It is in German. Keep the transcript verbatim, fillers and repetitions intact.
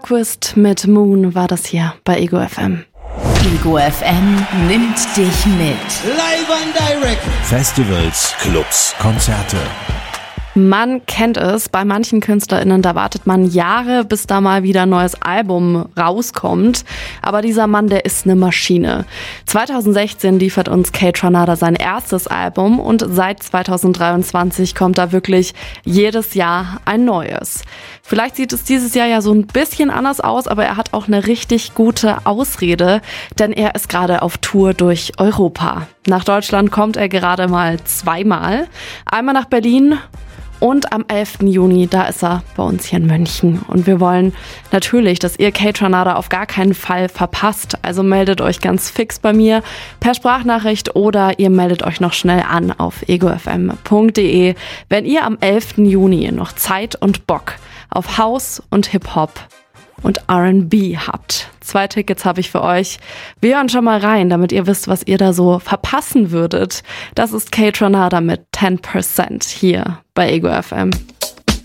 Darquist mit Moon war das hier bei Ego F M. Ego F M nimmt dich mit. Live and direct. Festivals, Clubs, Konzerte. Man kennt es, bei manchen KünstlerInnen, da wartet man Jahre, bis da mal wieder ein neues Album rauskommt. Aber dieser Mann, der ist eine Maschine. zweitausendsechzehn liefert uns Kaytranada sein erstes Album und seit zweitausenddreiundzwanzig kommt da wirklich jedes Jahr ein neues. Vielleicht sieht es dieses Jahr ja so ein bisschen anders aus, aber er hat auch eine richtig gute Ausrede, denn er ist gerade auf Tour durch Europa. Nach Deutschland kommt er gerade mal zweimal. Einmal nach Berlin. Und am elften Juni, da ist er bei uns hier in München. Und wir wollen natürlich, dass ihr Kaytranada auf gar keinen Fall verpasst. Also meldet euch ganz fix bei mir per Sprachnachricht oder ihr meldet euch noch schnell an auf ego f m punkt d e, wenn ihr am elften Juni noch Zeit und Bock auf House und Hip-Hop und R and B habt. Zwei Tickets habe ich für euch. Wir hören schon mal rein, damit ihr wisst, was ihr da so verpassen würdet. Das ist Kaytranada mit ten percent hier bei Ego F M.